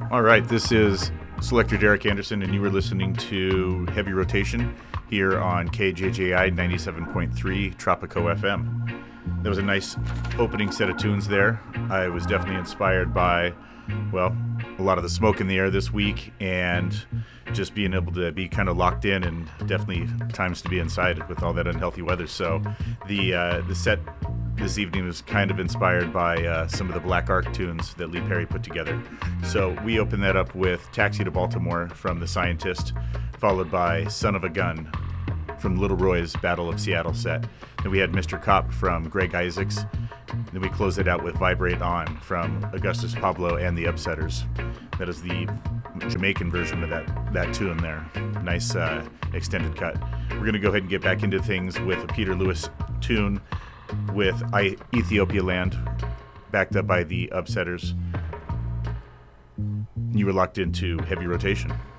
All right, this is Selector Derek Anderson, and you were listening to Heavy Rotation here on KJJI 97.3 Tropico FM. That was a nice opening set of tunes there. I was definitely inspired by, well, a lot of the smoke in the air this week and just being able to be kind of locked in, and definitely times to be inside with all that unhealthy weather. So the set this evening was kind of inspired by some of the Black Ark tunes that Lee Perry put together. So we opened that up with Taxi to Baltimore from The Scientist, followed by Son of a Gun from Little Roy's Battle of Seattle set. Then we had Mr. Cop from Greg Isaacs. Then we closed it out with Vibrate On from Augustus Pablo and the Upsetters. That is the Jamaican version of that tune there. Nice extended cut. We're going to go ahead and get back into things with a Peter Lewis tune with Ethiopia Land, backed up by the Upsetters. You were locked into Heavy Rotation.